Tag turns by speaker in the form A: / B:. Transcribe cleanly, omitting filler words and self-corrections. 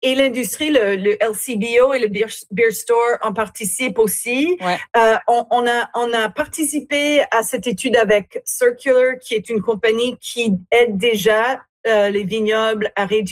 A: et l'industrie, le LCBO et le Beer Store en participent aussi.
B: Ouais.
A: On a participé à cette étude avec Circular, qui est une compagnie qui aide déjà les vignobles à réduire